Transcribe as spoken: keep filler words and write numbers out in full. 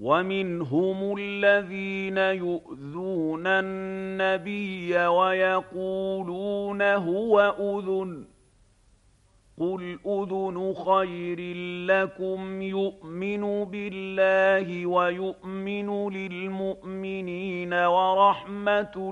وَمِنْهُمُ الَّذِينَ يُؤْذُونَ النَّبِيَّ وَيَقُولُونَ هُوَ أُذُنٌ ۚ قُلْ أُذُنُ خَيْرٍ لَّكُمْ يُؤْمِنُ بِاللَّهِ وَيُؤْمِنُ لِلْمُؤْمِنِينَ وَرَحْمَةٌ